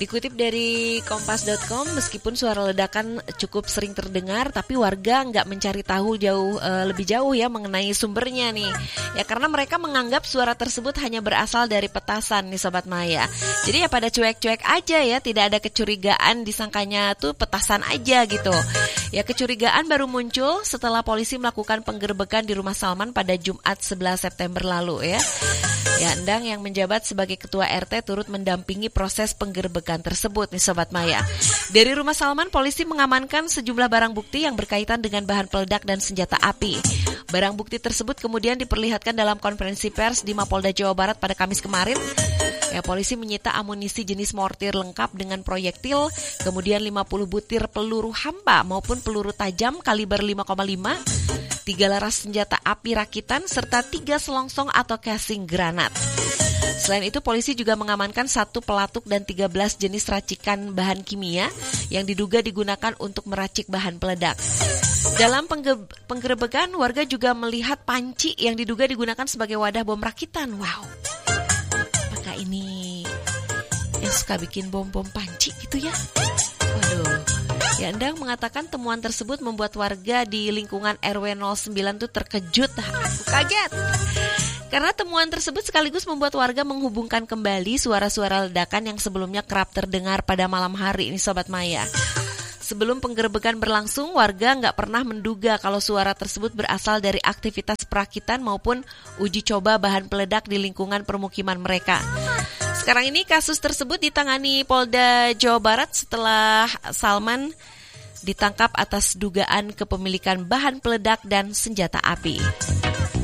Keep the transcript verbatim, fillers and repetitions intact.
Dikutip dari kompas dot com, meskipun suara ledakan cukup sering terdengar, tapi warga nggak mencari tahu jauh e, lebih jauh ya mengenai sumbernya nih. Ya karena mereka menganggap suara tersebut hanya berasal dari petasan nih Sobat Maya. Jadi ya pada cuek-cuek aja ya, tidak ada kecurigaan, disangkanya tuh petasan aja gitu. Ya kecurigaan baru muncul setelah polisi melakukan penggerbekan di rumah Salman pada Jumat sebelas September lalu ya. Ya, Endang yang menjabat sebagai ketua R T turut mendampingi proses penggerbekan tersebut nih Sobat Maya. Dari rumah Salman, polisi mengamankan sejumlah barang bukti yang berkaitan dengan bahan peledak dan senjata api. Barang bukti tersebut kemudian diperlihatkan dalam konferensi pers di Mapolda Jawa Barat pada Kamis kemarin. Ya, polisi menyita amunisi jenis mortir lengkap dengan proyektil, kemudian lima puluh butir peluru hampa maupun peluru tajam kaliber lima koma lima, tiga laras senjata api rakitan, serta tiga selongsong atau casing granat. Selain itu, polisi juga mengamankan satu pelatuk dan tiga belas jenis racikan bahan kimia yang diduga digunakan untuk meracik bahan peledak. Dalam pengge- penggerebekan, warga juga melihat panci yang diduga digunakan sebagai wadah bom rakitan. Wow, apakah ini yang suka bikin bom-bom panci gitu ya? Waduh. Ya, Endang mengatakan temuan tersebut membuat warga di lingkungan R W nol sembilan tuh terkejut. Aku kaget. Karena temuan tersebut sekaligus membuat warga menghubungkan kembali suara-suara ledakan yang sebelumnya kerap terdengar pada malam hari ini Sobat Maya. Sebelum penggerebekan berlangsung, warga nggak pernah menduga kalau suara tersebut berasal dari aktivitas perakitan maupun uji coba bahan peledak di lingkungan permukiman mereka. Sekarang ini kasus tersebut ditangani Polda Jawa Barat setelah Salman ditangkap atas dugaan kepemilikan bahan peledak dan senjata api.